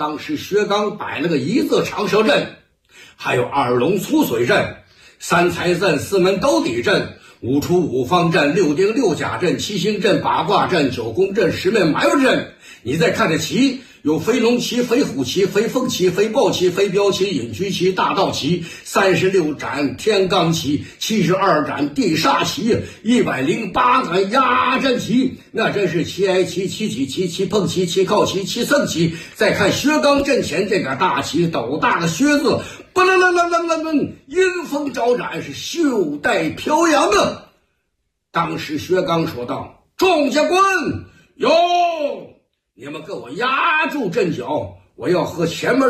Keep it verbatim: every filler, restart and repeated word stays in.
当时薛刚摆了个一字长蛇阵，还有二龙粗水阵、三才阵、四门兜底阵、五出五方阵、六丁六甲阵、七星阵、八卦阵、九宫阵、十面埋伏阵。你再看这旗，有飞龙旗、飞虎旗、飞凤旗、飞豹旗、飞镖旗、隐居旗、大道旗、三十六斩天罡旗、七十二斩地煞旗、一百零八个压阵旗，那真是七挨旗、七起旗、七碰旗、七靠旗、七胜旗。再看薛刚阵前这个大旗，斗大的薛字，不楞楞楞楞楞楞，阴风招展，是袖带飘扬啊！当时薛刚说道：“众将官，有！你们给我压住阵脚，我要和前面